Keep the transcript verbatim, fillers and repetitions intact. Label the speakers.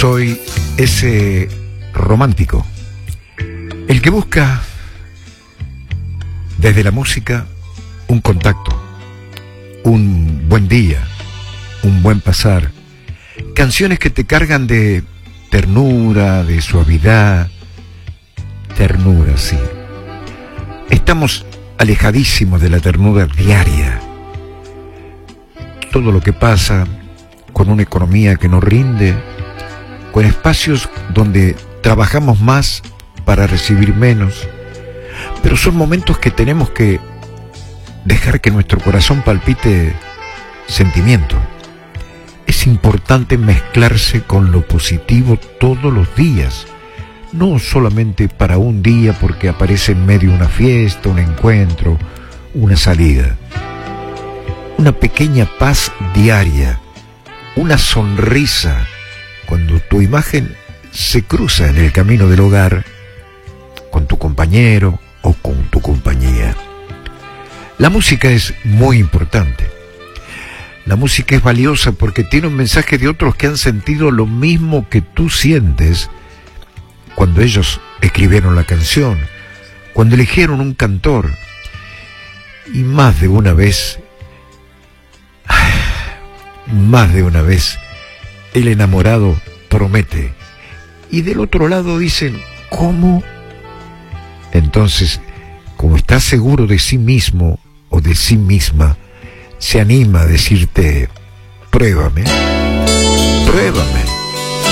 Speaker 1: Soy ese romántico, el que busca desde la música un contacto, un buen día, un buen pasar, canciones que te cargan de ternura, de suavidad, ternura, sí. Estamos alejadísimos de la ternura diaria. Todo lo que pasa con una economía que no rinde, con espacios donde trabajamos más para recibir menos, pero son momentos que tenemos que dejar que nuestro corazón palpite sentimiento. Es importante mezclarse con lo positivo todos los días, no solamente para un día porque aparece en medio una fiesta, un encuentro, una salida. Una pequeña paz diaria, una sonrisa cuando tu imagen se cruza en el camino del hogar con tu compañero o con tu compañía. La música es muy importante. La música es valiosa porque tiene un mensaje de otros que han sentido lo mismo que tú sientes cuando ellos escribieron la canción, cuando eligieron un cantor. Y más de una vez, más de una vez, el enamorado promete. Y del otro lado dicen, ¿cómo? Entonces, como está seguro de sí mismo o de sí misma, se anima a decirte, pruébame, pruébame.